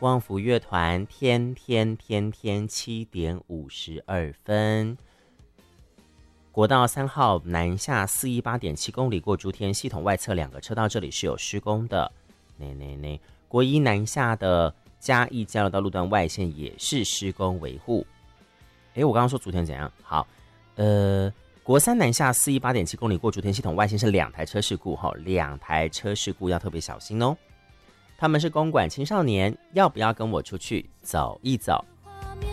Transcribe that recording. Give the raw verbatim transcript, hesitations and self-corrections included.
旺福乐团天天天天七点五十二分。国道三号南下四一八点七公里过诸天系统外侧两个车道，这里是有施工的。那那那国一南下的嘉义交流道路段外线也是施工维护。诶，我刚刚说诸天怎样？好，呃。国三南下四一八点七公里过诸天系统外线是两台车事故，两台车事故要特别小心哦。他们是公馆青少年，要不要跟我出去走一走？